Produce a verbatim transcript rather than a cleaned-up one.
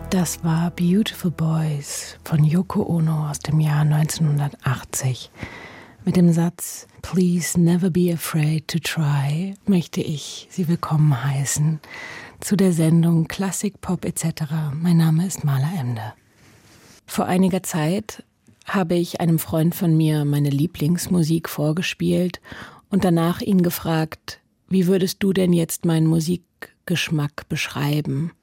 Das war Beautiful Boys von Yoko Ono aus dem Jahr neunzehnhundertachtzig. Mit dem Satz Please never be afraid to try möchte ich Sie willkommen heißen zu der Sendung Klassik, Pop et cetera. Mein Name ist Maler Emde. Vor einiger Zeit habe ich einem Freund von mir meine Lieblingsmusik vorgespielt und danach ihn gefragt, wie würdest du denn jetzt meinen Musikgeschmack beschreiben?